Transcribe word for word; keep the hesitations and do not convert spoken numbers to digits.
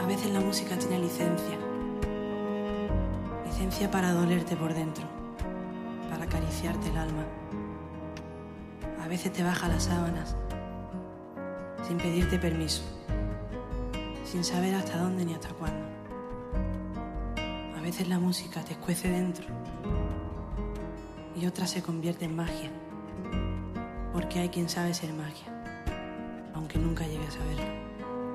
A veces la música tiene licencia. Licencia para dolerte por dentro, para acariciarte el alma. A veces te baja las sábanas, sin pedirte permiso, sin saber hasta dónde ni hasta cuándo. A veces la música te escuece dentro y otra se convierte en magia, porque hay quien sabe ser magia, aunque nunca llegue a saberlo.